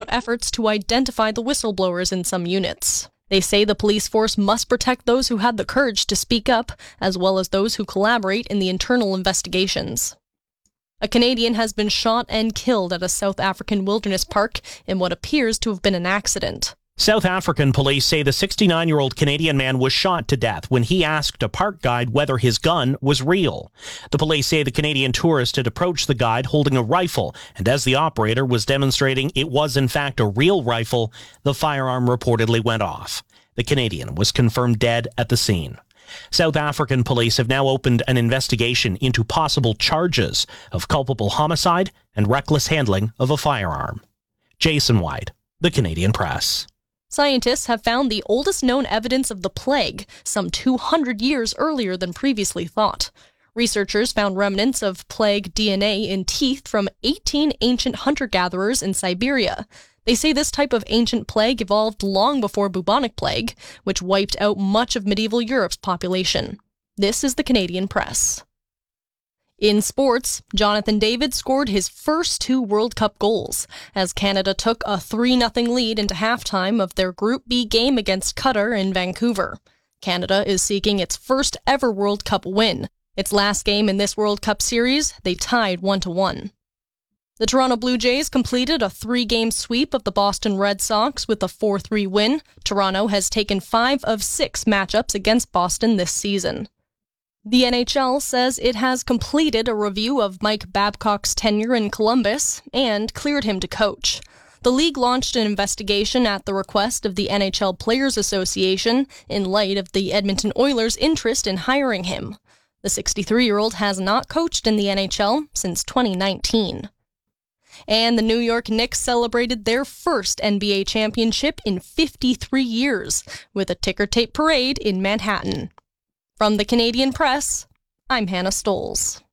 efforts to identify the whistleblowers in some units. They say the police force must protect those who had the courage to speak up, as well as those who collaborate in the internal investigations. A Canadian has been shot and killed at a South African wilderness park in what appears to have been an accident. South African police say the 69-year-old Canadian man was shot to death when he asked a park guide whether his gun was real. The police say the Canadian tourist had approached the guide holding a rifle, and as the operator was demonstrating it was in fact a real rifle, the firearm reportedly went off. The Canadian was confirmed dead at the scene. South African police have now opened an investigation into possible charges of culpable homicide and reckless handling of a firearm. Jason White, The Canadian Press. Scientists have found the oldest known evidence of the plague, some 200 years earlier than previously thought. Researchers found remnants of plague DNA in teeth from 18 ancient hunter-gatherers in Siberia. They say this type of ancient plague evolved long before bubonic plague, which wiped out much of medieval Europe's population. This is the Canadian Press. In sports, Jonathan David scored his first 2 World Cup goals as Canada took a 3-0 lead into halftime of their Group B game against Qatar in Vancouver. Canada is seeking its first ever World Cup win. Its last game in this World Cup series, they tied 1-1. The Toronto Blue Jays completed a 3-game sweep of the Boston Red Sox with a 4-3 win. Toronto has taken 5 of 6 matchups against Boston this season. The NHL says it has completed a review of Mike Babcock's tenure in Columbus and cleared him to coach. The league launched an investigation at the request of the NHL Players Association in light of the Edmonton Oilers' interest in hiring him. The 63-year-old has not coached in the NHL since 2019. And the New York Knicks celebrated their first NBA championship in 53 years with a ticker tape parade in Manhattan. From the Canadian Press, I'm Hannah Stoles.